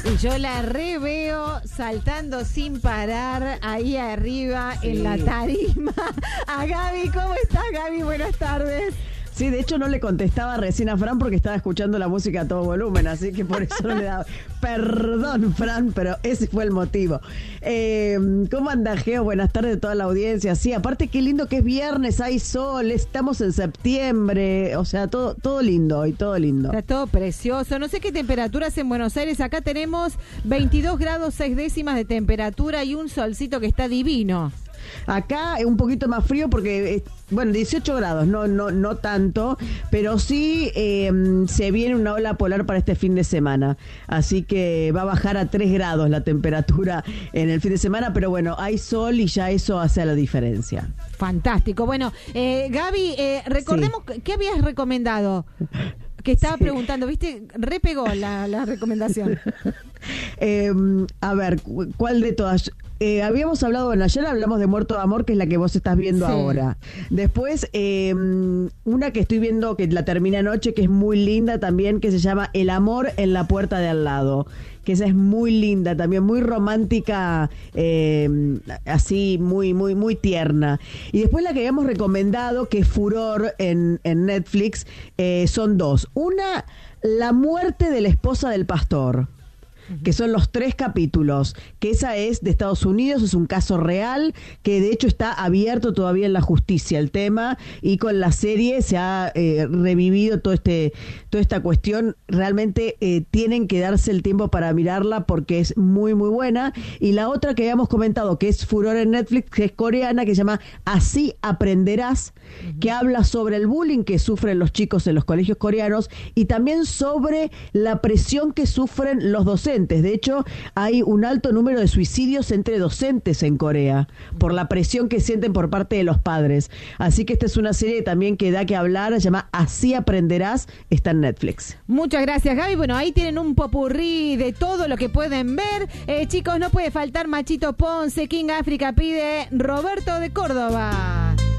Y yo la reveo saltando sin parar ahí arriba en la tarima. A Gaby, ¿cómo estás, Gaby? Buenas tardes. Sí, de hecho no le contestaba recién a Fran porque estaba escuchando la música a todo volumen, así que por eso no le daba. Perdón, Fran, pero ese fue el motivo. ¿Cómo anda, Geo? Buenas tardes a toda la audiencia. Sí, aparte qué lindo que es viernes, hay sol, estamos en septiembre, o sea, todo lindo hoy, todo lindo. Está todo precioso. No sé qué temperaturas en Buenos Aires. Acá tenemos 22 grados 6 décimas de temperatura y un solcito que está divino. Acá es un poquito más frío porque, 18 grados, no tanto, pero sí se viene una ola polar para este fin de semana, así que va a bajar a 3 grados la temperatura en el fin de semana, pero bueno, hay sol y ya eso hace la diferencia. Fantástico. Bueno, Gaby, recordemos, sí. ¿Qué habías recomendado? Que estaba preguntando, ¿viste? Repegó la recomendación. A ver, ¿cuál de todas? Habíamos hablado, ayer hablamos de Muerto de Amor, que es la que vos estás viendo ahora. Después, una que estoy viendo, que la terminé anoche, que es muy linda también, que se llama El amor en la puerta de al lado. Que esa es muy linda, también muy romántica, así muy tierna. Y después la que habíamos recomendado, que es furor en Netflix, son dos. Una, La muerte de la esposa del pastor, que son los 3 capítulos, que esa es de Estados Unidos, es un caso real, que de hecho está abierto todavía en la justicia el tema, y con la serie se ha revivido toda esta cuestión. Realmente tienen que darse el tiempo para mirarla porque es muy buena. Y la otra que habíamos comentado, que es furor en Netflix, que es coreana, que se llama Así aprenderás, que habla sobre el bullying que sufren los chicos en los colegios coreanos y también sobre la presión que sufren los docentes. De hecho, hay un alto número de suicidios entre docentes en Corea por la presión que sienten por parte de los padres. Así que esta es una serie también que da que hablar, se llama Así aprenderás, está en Netflix. Muchas gracias, Gaby. Bueno, ahí tienen un popurrí de todo lo que pueden ver. Chicos, no puede faltar Machito Ponce, King África pide Roberto de Córdoba.